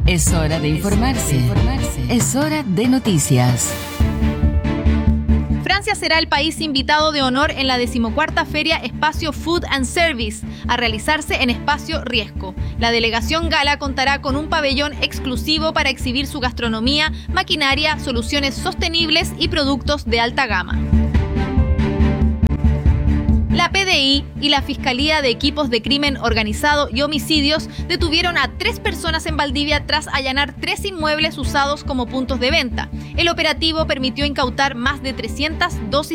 Es hora de informarse. Es hora de noticias. Francia será el país invitado de honor en la 14ª Feria Espacio Food and Service, a realizarse en Espacio Riesco. La delegación gala contará con un pabellón exclusivo para exhibir su gastronomía, maquinaria, soluciones sostenibles y productos de alta gama. La PDI y la Fiscalía de Equipos de Crimen Organizado y Homicidios detuvieron a 3 personas en Valdivia tras allanar 3 inmuebles usados como puntos de venta. El operativo permitió incautar más de 300 dosis